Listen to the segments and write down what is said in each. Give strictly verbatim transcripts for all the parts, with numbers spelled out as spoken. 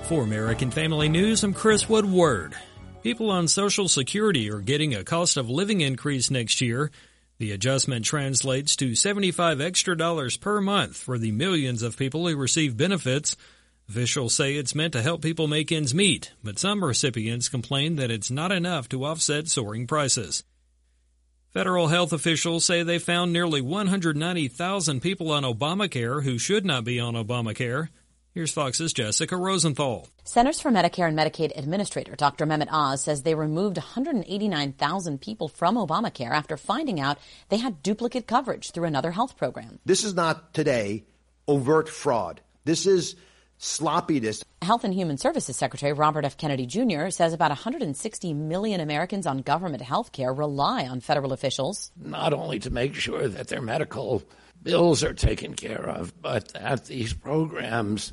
For American Family News, I'm Chris Woodward. People on Social Security are getting a cost of living increase next year. The adjustment translates to seventy-five extra dollars per month for the millions of people who receive benefits. Officials say it's meant to help people make ends meet, but some recipients complain that it's not enough to offset soaring prices. Federal health officials say they found nearly one hundred ninety thousand people on Obamacare who should not be on Obamacare. Here's Fox's Jessica Rosenthal. Centers for Medicare and Medicaid Administrator Doctor Mehmet Oz says they removed one hundred eighty-nine thousand people from Obamacare after finding out they had duplicate coverage through another health program. This is not today overt fraud. This is sloppiness. Health and Human Services Secretary Robert F. Kennedy Junior says about one hundred sixty million Americans on government health care rely on federal officials. Not only to make sure that their medical bills are taken care of, but that these programs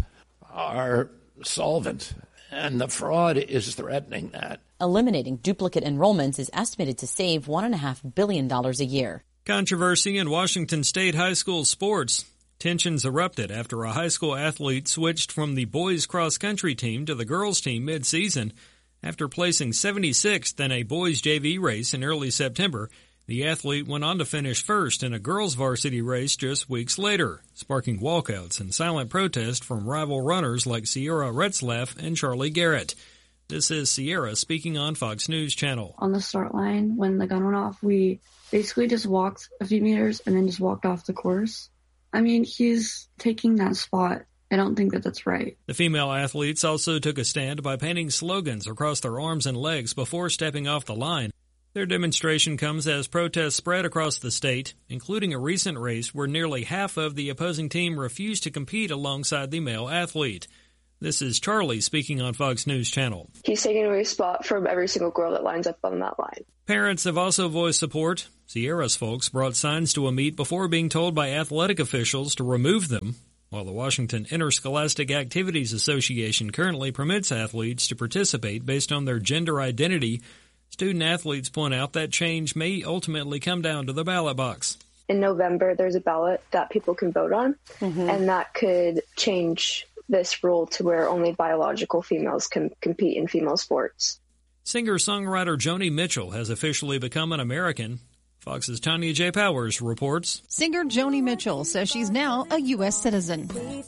are solvent, and the fraud is threatening that. Eliminating duplicate enrollments is estimated to save one point five billion dollars a year. Controversy in Washington State high school sports. Tensions erupted after a high school athlete switched from the boys cross-country team to the girls team mid-season. After placing seventy-sixth in a boys J V race in early September, the athlete went on to finish first in a girls' varsity race just weeks later, sparking walkouts and silent protest from rival runners like Sierra Retzlaff and Charlie Garrett. This is Sierra speaking on Fox News Channel. On the start line, when the gun went off, we basically just walked a few meters and then just walked off the course. I mean, he's taking that spot. I don't think that that's right. The female athletes also took a stand by painting slogans across their arms and legs before stepping off the line. Their demonstration comes as protests spread across the state, including a recent race where nearly half of the opposing team refused to compete alongside the male athlete. This is Charlie speaking on Fox News Channel. He's taking away a spot from every single girl that lines up on that line. Parents have also voiced support. Sierra's folks brought signs to a meet before being told by athletic officials to remove them, while the Washington Interscholastic Activities Association currently permits athletes to participate based on their gender identity. Student athletes point out that change may ultimately come down to the ballot box. In November, there's a ballot that people can vote on, mm-hmm. and that could change this rule to where only biological females can compete in female sports. Singer-songwriter Joni Mitchell has officially become an American. Fox's Tanya J. Powers reports. Singer Joni Mitchell says she's now a U S citizen.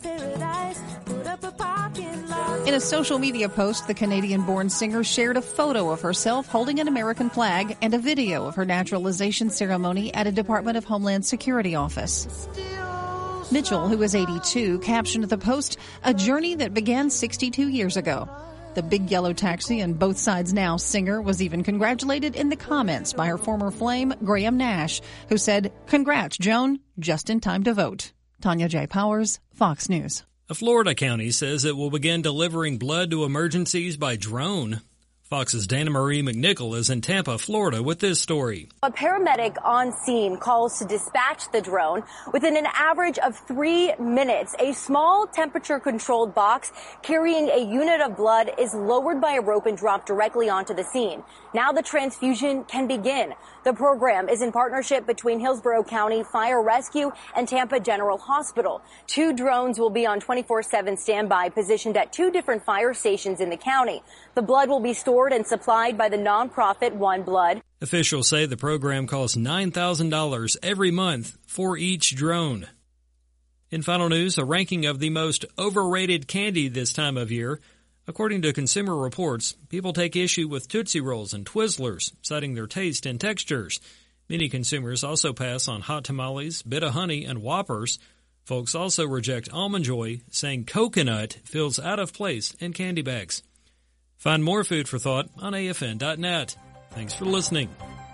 In a social media post, the Canadian-born singer shared a photo of herself holding an American flag and a video of her naturalization ceremony at a Department of Homeland Security office. Mitchell, who is eighty-two, captioned the post, "A journey that began sixty-two years ago." The Big Yellow Taxi and Both Sides Now singer was even congratulated in the comments by her former flame, Graham Nash, who said, "Congrats, Joan, just in time to vote." Tanya J. Powers, Fox News. A Florida county says it will begin delivering blood to emergencies by drone. Fox's Dana Marie McNichol is in Tampa, Florida, with this story. A paramedic on scene calls to dispatch the drone. Within an average of three minutes, a small temperature-controlled box carrying a unit of blood is lowered by a rope and dropped directly onto the scene. Now the transfusion can begin. The program is in partnership between Hillsborough County Fire Rescue and Tampa General Hospital. Two drones will be on twenty-four seven standby, positioned at two different fire stations in the county. The blood will be stored and supplied by the nonprofit One Blood. Officials say the program costs nine thousand dollars every month for each drone. In final news, a ranking of the most overrated candy this time of year. According to Consumer Reports, people take issue with Tootsie Rolls and Twizzlers, citing their taste and textures. Many consumers also pass on Hot Tamales, Bit-O-Honey, and Whoppers. Folks also reject Almond Joy, saying coconut feels out of place in candy bags. Find more food for thought on A F N dot net. Thanks for listening.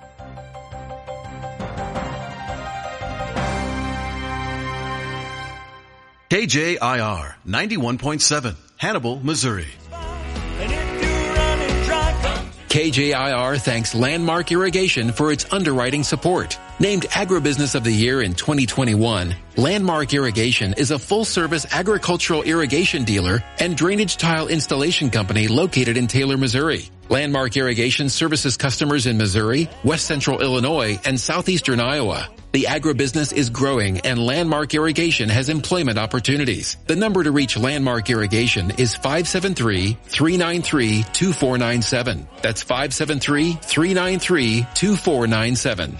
K J I R ninety-one point seven, Hannibal, Missouri. K J I R thanks Landmark Irrigation for its underwriting support. Named Agribusiness of the Year in twenty twenty-one, Landmark Irrigation is a full-service agricultural irrigation dealer and drainage tile installation company located in Taylor, Missouri. Landmark Irrigation services customers in Missouri, West Central Illinois, and southeastern Iowa. The agribusiness is growing and Landmark Irrigation has employment opportunities. The number to reach Landmark Irrigation is five seven three, three nine three, two four nine seven. That's five seven three, three nine three, two four nine seven.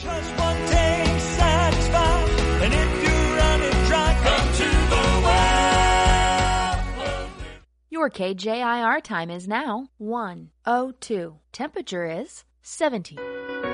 Your K J I R time is now one oh two. Temperature is seventy.